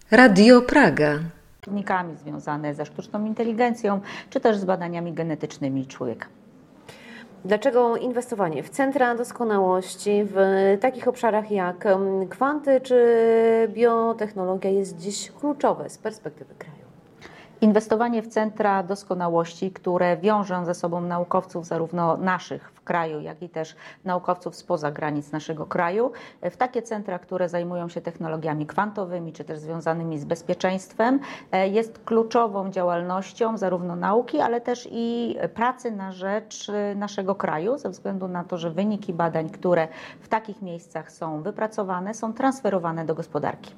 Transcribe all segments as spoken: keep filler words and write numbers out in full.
Radio Praga. Czynnikami związane ze sztuczną inteligencją, czy też z badaniami genetycznymi człowieka. Dlaczego inwestowanie w centra doskonałości w takich obszarach jak kwanty czy biotechnologia jest dziś kluczowe z perspektywy kraju? Inwestowanie w centra doskonałości, które wiążą ze sobą naukowców zarówno naszych w kraju, jak i też naukowców spoza granic naszego kraju, w takie centra, które zajmują się technologiami kwantowymi, czy też związanymi z bezpieczeństwem, jest kluczową działalnością zarówno nauki, ale też i pracy na rzecz naszego kraju, ze względu na to, że wyniki badań, które w takich miejscach są wypracowane, są transferowane do gospodarki.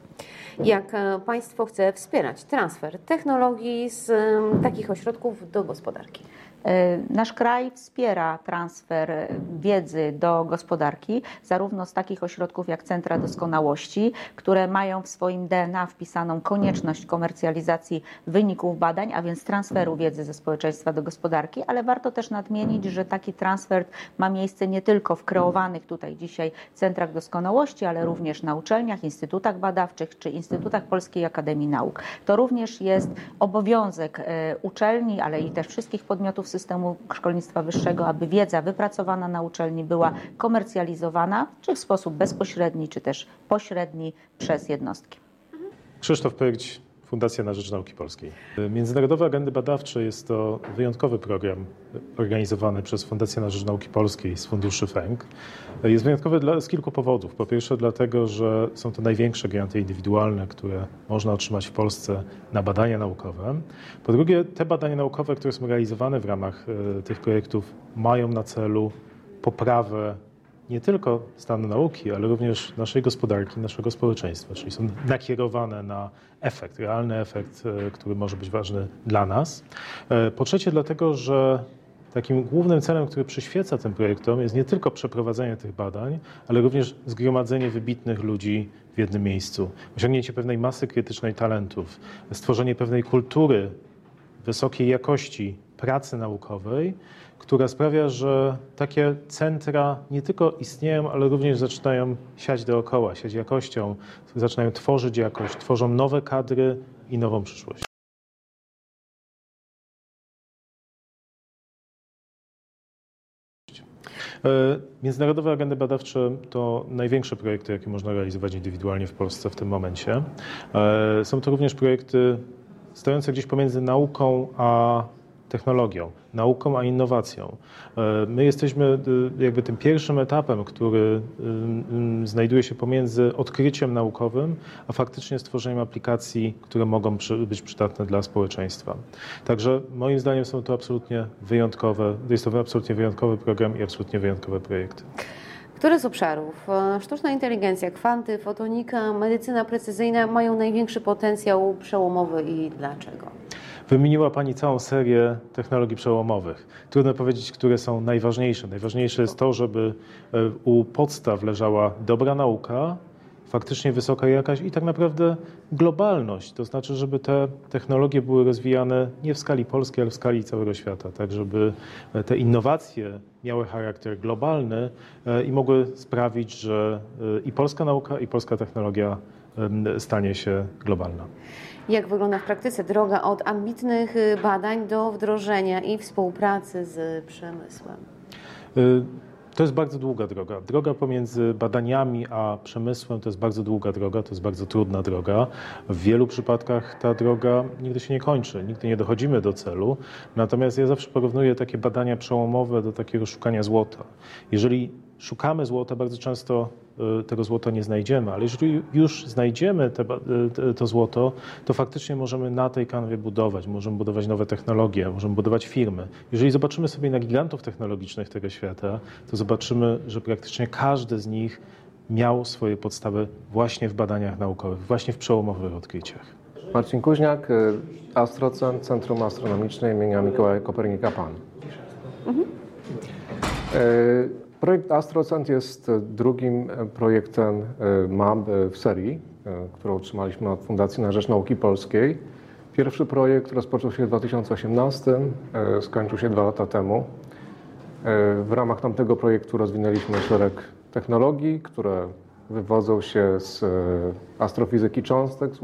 Jak państwo chce wspierać transfer technologii z takich ośrodków do gospodarki? Nasz kraj wspiera transfer wiedzy do gospodarki, zarówno z takich ośrodków jak Centra Doskonałości, które mają w swoim D N A wpisaną konieczność komercjalizacji wyników badań, a więc transferu wiedzy ze społeczeństwa do gospodarki, ale warto też nadmienić, że taki transfer ma miejsce nie tylko w kreowanych tutaj dzisiaj Centrach Doskonałości, ale również na uczelniach, instytutach badawczych czy Instytutach Polskiej Akademii Nauk. To również jest obowiązek uczelni, ale i też wszystkich podmiotów systemu szkolnictwa wyższego, aby wiedza wypracowana na uczelni była komercjalizowana, czy w sposób bezpośredni, czy też pośredni przez jednostki. Krzysztof Pyrć, Fundacja na Rzecz Nauki Polskiej. Międzynarodowe Agendy Badawcze jest to wyjątkowy program organizowany przez Fundację na Rzecz Nauki Polskiej z funduszy F E N K. Jest wyjątkowy dla, z kilku powodów. Po pierwsze dlatego, że są to największe granty indywidualne, które można otrzymać w Polsce na badania naukowe. Po drugie, te badania naukowe, które są realizowane w ramach e, tych projektów, mają na celu poprawę nie tylko stanu nauki, ale również naszej gospodarki, naszego społeczeństwa, czyli są nakierowane na efekt, realny efekt, który może być ważny dla nas. Po trzecie dlatego, że takim głównym celem, który przyświeca tym projektom, jest nie tylko przeprowadzenie tych badań, ale również zgromadzenie wybitnych ludzi w jednym miejscu, osiągnięcie pewnej masy krytycznej talentów, stworzenie pewnej kultury wysokiej jakości pracy naukowej, która sprawia, że takie centra nie tylko istnieją, ale również zaczynają siać dookoła, siać jakością, zaczynają tworzyć jakość, tworzą nowe kadry i nową przyszłość. Międzynarodowe agendy badawcze to największe projekty, jakie można realizować indywidualnie w Polsce w tym momencie. Są to również projekty stojące gdzieś pomiędzy nauką a technologią, nauką a innowacją. My jesteśmy jakby tym pierwszym etapem, który znajduje się pomiędzy odkryciem naukowym, a faktycznie stworzeniem aplikacji, które mogą być przydatne dla społeczeństwa. Także moim zdaniem są to absolutnie wyjątkowe, jest to absolutnie wyjątkowy program i absolutnie wyjątkowe projekty. Które z obszarów, sztuczna inteligencja, kwanty, fotonika, medycyna precyzyjna mają największy potencjał przełomowy i dlaczego? Wymieniła Pani całą serię technologii przełomowych. Trudno powiedzieć, które są najważniejsze. Najważniejsze jest to, żeby u podstaw leżała dobra nauka, faktycznie wysoka jakaść i tak naprawdę globalność. To znaczy, żeby te technologie były rozwijane nie w skali polskiej, ale w skali całego świata. Tak, żeby te innowacje miały charakter globalny i mogły sprawić, że i polska nauka, i polska technologia stanie się globalna. Jak wygląda w praktyce droga od ambitnych badań do wdrożenia i współpracy z przemysłem? To jest bardzo długa droga. Droga pomiędzy badaniami a przemysłem to jest bardzo długa droga, to jest bardzo trudna droga. W wielu przypadkach ta droga nigdy się nie kończy, nigdy nie dochodzimy do celu. Natomiast ja zawsze porównuję takie badania przełomowe do takiego szukania złota. Jeżeli szukamy złota, bardzo często tego złota nie znajdziemy, ale jeżeli już znajdziemy te, to złoto, to faktycznie możemy na tej kanwie budować, możemy budować nowe technologie, możemy budować firmy. Jeżeli zobaczymy sobie na gigantów technologicznych tego świata, to zobaczymy, że praktycznie każdy z nich miał swoje podstawy właśnie w badaniach naukowych, właśnie w przełomowych odkryciach. Marcin Kuźniak, Astrocent, Centrum Astronomiczne imienia Mikołaja Kopernika-Pan. Mhm. Projekt Astrocent jest drugim projektem M A B w serii, którą otrzymaliśmy od Fundacji na Rzecz Nauki Polskiej. Pierwszy projekt rozpoczął się w dwa tysiące osiemnastym, skończył się dwa lata temu. W ramach tamtego projektu rozwinęliśmy szereg technologii, które wywodzą się z astrofizyki cząstek,